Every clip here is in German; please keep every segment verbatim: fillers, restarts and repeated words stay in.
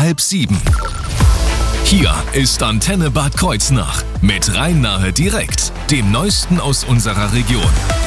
halb sieben. Hier ist Antenne Bad Kreuznach mit Rhein-Nahe direkt, dem Neuesten aus unserer Region.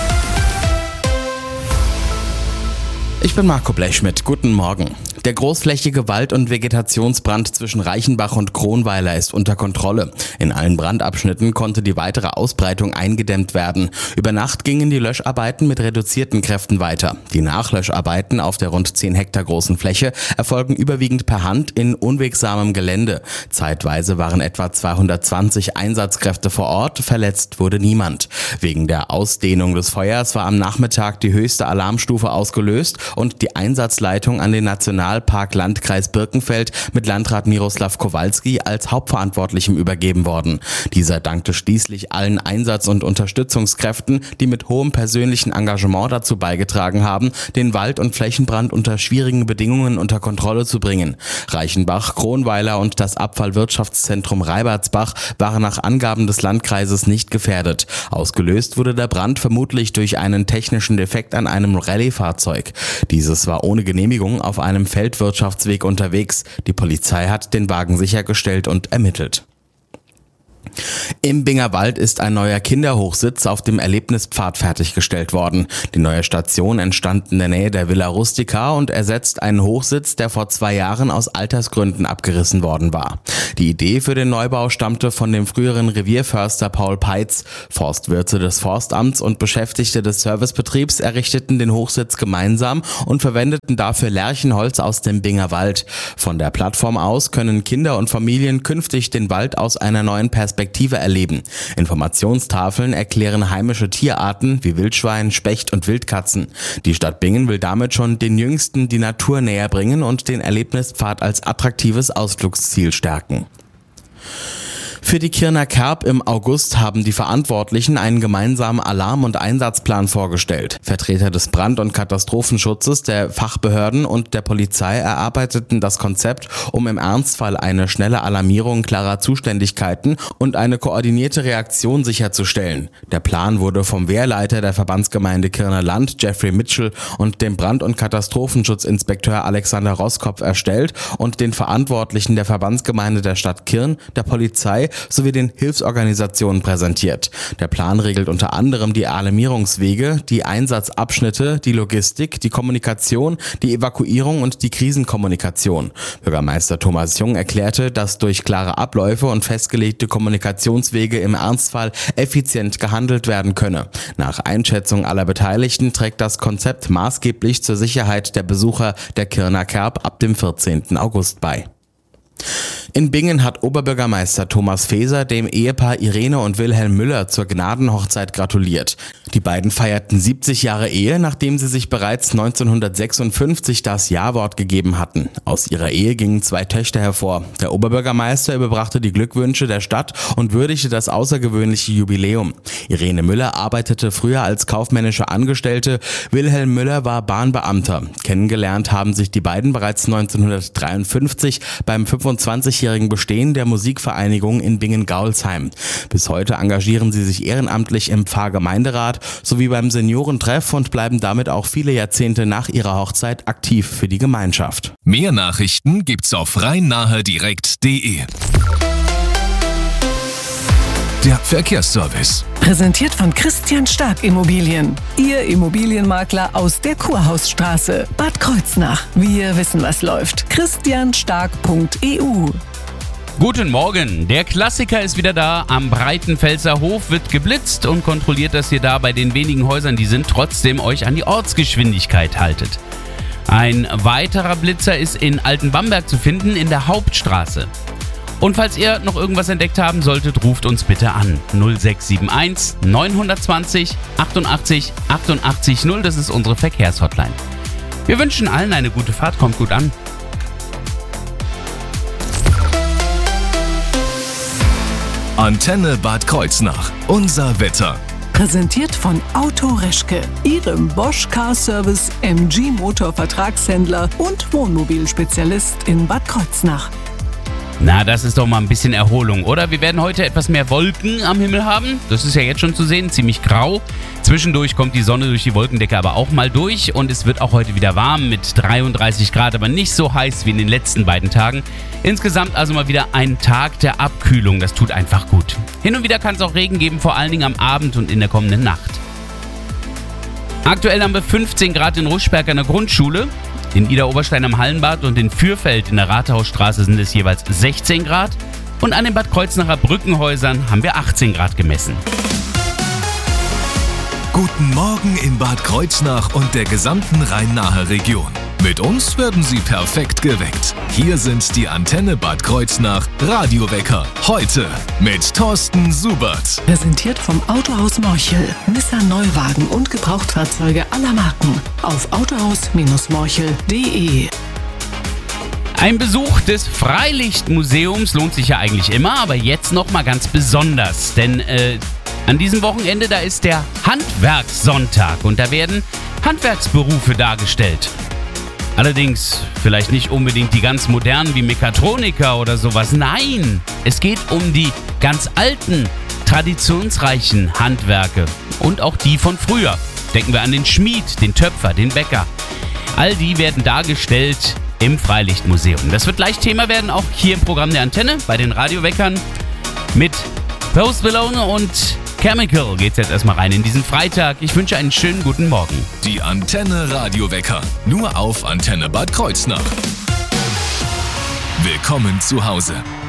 Ich bin Marco Blechschmidt. Guten Morgen. Der großflächige Wald- und Vegetationsbrand zwischen Reichenbach und Kronweiler ist unter Kontrolle. In allen Brandabschnitten konnte die weitere Ausbreitung eingedämmt werden. Über Nacht gingen die Löscharbeiten mit reduzierten Kräften weiter. Die Nachlöscharbeiten auf der rund zehn Hektar großen Fläche erfolgen überwiegend per Hand in unwegsamem Gelände. Zeitweise waren etwa zweihundertzwanzig Einsatzkräfte vor Ort, verletzt wurde niemand. Wegen der Ausdehnung des Feuers war am Nachmittag die höchste Alarmstufe ausgelöst und die Einsatzleitung an den Nationalpark Landkreis Birkenfeld mit Landrat Miroslav Kowalski als Hauptverantwortlichem übergeben worden. Dieser dankte schließlich allen Einsatz- und Unterstützungskräften, die mit hohem persönlichen Engagement dazu beigetragen haben, den Wald- und Flächenbrand unter schwierigen Bedingungen unter Kontrolle zu bringen. Reichenbach, Kronweiler und das Abfallwirtschaftszentrum Reibertsbach waren nach Angaben des Landkreises nicht gefährdet. Ausgelöst wurde der Brand vermutlich durch einen technischen Defekt an einem Rallye-Fahrzeug. Dieses war ohne Genehmigung auf einem Feldwirtschaftsweg unterwegs. Die Polizei hat den Wagen sichergestellt und ermittelt. Im Bingerwald ist ein neuer Kinderhochsitz auf dem Erlebnispfad fertiggestellt worden. Die neue Station entstand in der Nähe der Villa Rustica und ersetzt einen Hochsitz, der vor zwei Jahren aus Altersgründen abgerissen worden war. Die Idee für den Neubau stammte von dem früheren Revierförster Paul Peitz. Forstwirte des Forstamts und Beschäftigte des Servicebetriebs errichteten den Hochsitz gemeinsam und verwendeten dafür Lärchenholz aus dem Bingerwald. Von der Plattform aus können Kinder und Familien künftig den Wald aus einer neuen Perspektive erleben. Informationstafeln erklären heimische Tierarten wie Wildschwein, Specht und Wildkatzen. Die Stadt Bingen will damit schon den Jüngsten die Natur näher bringen und den Erlebnispfad als attraktives Ausflugsziel stärken. Für die Kirner Kerb im August haben die Verantwortlichen einen gemeinsamen Alarm- und Einsatzplan vorgestellt. Vertreter des Brand- und Katastrophenschutzes, der Fachbehörden und der Polizei erarbeiteten das Konzept, um im Ernstfall eine schnelle Alarmierung klarer Zuständigkeiten und eine koordinierte Reaktion sicherzustellen. Der Plan wurde vom Wehrleiter der Verbandsgemeinde Kirner Land, Jeffrey Mitchell, und dem Brand- und Katastrophenschutzinspekteur Alexander Roskopf erstellt und den Verantwortlichen der Verbandsgemeinde der Stadt Kirn, der Polizei sowie den Hilfsorganisationen präsentiert. Der Plan regelt unter anderem die Alarmierungswege, die Einsatzabschnitte, die Logistik, die Kommunikation, die Evakuierung und die Krisenkommunikation. Bürgermeister Thomas Jung erklärte, dass durch klare Abläufe und festgelegte Kommunikationswege im Ernstfall effizient gehandelt werden könne. Nach Einschätzung aller Beteiligten trägt das Konzept maßgeblich zur Sicherheit der Besucher der Kirner Kerb ab dem vierzehnten August bei. In Bingen hat Oberbürgermeister Thomas Faeser dem Ehepaar Irene und Wilhelm Müller zur Gnadenhochzeit gratuliert. Die beiden feierten siebzig Jahre Ehe, nachdem sie sich bereits neunzehnhundertsechsundfünfzig das Ja-Wort gegeben hatten. Aus ihrer Ehe gingen zwei Töchter hervor. Der Oberbürgermeister überbrachte die Glückwünsche der Stadt und würdigte das außergewöhnliche Jubiläum. Irene Müller arbeitete früher als kaufmännische Angestellte, Wilhelm Müller war Bahnbeamter. Kennengelernt haben sich die beiden bereits neunzehnhundertdreiundfünfzig beim fünfundzwanzigjährigen Bestehen der Musikvereinigung in Bingen-Gaulsheim. Bis heute engagieren sie sich ehrenamtlich im Pfarrgemeinderat sowie beim Seniorentreff und bleiben damit auch viele Jahrzehnte nach ihrer Hochzeit aktiv für die Gemeinschaft. Mehr Nachrichten gibt's auf rhein-nahe direkt punkt de. Der Verkehrsservice. Präsentiert von Christian Stark Immobilien. Ihr Immobilienmakler aus der Kurhausstraße, Bad Kreuznach. Wir wissen, was läuft. christian stark punkt e u. Guten Morgen, der Klassiker ist wieder da. Am Breitenfelser Hof wird geblitzt und kontrolliert, dass ihr da bei den wenigen Häusern, die sind, trotzdem euch an die Ortsgeschwindigkeit haltet. Ein weiterer Blitzer ist in Altenbamberg zu finden, in der Hauptstraße. Und falls ihr noch irgendwas entdeckt haben solltet, ruft uns bitte an. null sechs sieben eins neun zwei null achtundachtzig achtundachtzig null, das ist unsere Verkehrshotline. Wir wünschen allen eine gute Fahrt, kommt gut an. Antenne Bad Kreuznach, unser Wetter. Präsentiert von Auto Reschke, Ihrem Bosch Car Service M G Motor Vertragshändler und Wohnmobilspezialist in Bad Kreuznach. Na, das ist doch mal ein bisschen Erholung, oder? Wir werden heute etwas mehr Wolken am Himmel haben. Das ist ja jetzt schon zu sehen, ziemlich grau. Zwischendurch kommt die Sonne durch die Wolkendecke aber auch mal durch. Und es wird auch heute wieder warm mit dreiunddreißig Grad, aber nicht so heiß wie in den letzten beiden Tagen. Insgesamt also mal wieder ein Tag der Abkühlung. Das tut einfach gut. Hin und wieder kann es auch Regen geben, vor allen Dingen am Abend und in der kommenden Nacht. Aktuell haben wir fünfzehn Grad in Ruschberg an der Grundschule. In Idar-Oberstein am Hallenbad und in Fürfeld in der Rathausstraße sind es jeweils sechzehn Grad. Und an den Bad Kreuznacher Brückenhäusern haben wir achtzehn Grad gemessen. Guten Morgen in Bad Kreuznach und der gesamten Rhein-Nahe Region. Mit uns werden Sie perfekt geweckt. Hier sind die Antenne Bad Kreuznach Radiowecker. Heute mit Thorsten Subert. Präsentiert vom Autohaus Morchel. Nissan Neuwagen und Gebrauchtfahrzeuge aller Marken. Auf autohaus Morchel punkt de. Ein Besuch des Freilichtmuseums lohnt sich ja eigentlich immer, aber jetzt nochmal ganz besonders. Denn äh, an diesem Wochenende, da ist der Handwerkssonntag und da werden Handwerksberufe dargestellt. Allerdings vielleicht nicht unbedingt die ganz modernen wie Mechatroniker oder sowas. Nein, es geht um die ganz alten, traditionsreichen Handwerke und auch die von früher. Denken wir an den Schmied, den Töpfer, den Bäcker. All die werden dargestellt im Freilichtmuseum. Das wird gleich Thema werden, auch hier im Programm der Antenne bei den Radioweckern. Mit Post Malone und Chemical geht's jetzt erstmal rein in diesen Freitag. Ich wünsche einen schönen guten Morgen. Die Antenne Radiowecker. Nur auf Antenne Bad Kreuznach. Willkommen zu Hause.